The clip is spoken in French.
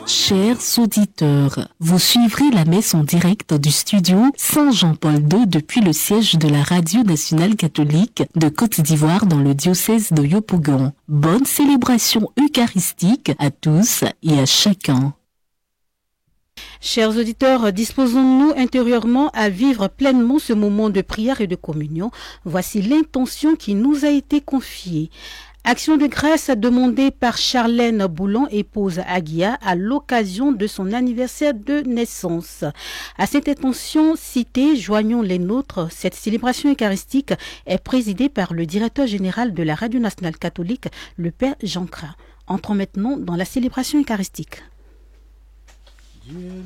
Chers auditeurs, vous suivrez la messe en direct du studio Saint-Jean-Paul II depuis le siège de la Radio nationale catholique de Côte d'Ivoire dans le diocèse de Yopougon. Bonne célébration eucharistique à tous et à chacun. Chers auditeurs, disposons-nous intérieurement à vivre pleinement ce moment de prière et de communion. Voici l'intention qui nous a été confiée. Action de grâce demandée par Charlène Boulon, épouse Aguia, à l'occasion de son anniversaire de naissance. À cette intention citée, joignons les nôtres. Cette célébration eucharistique est présidée par le directeur général de la Radio nationale catholique, le Père Jean Cras. Entrons maintenant dans la célébration eucharistique.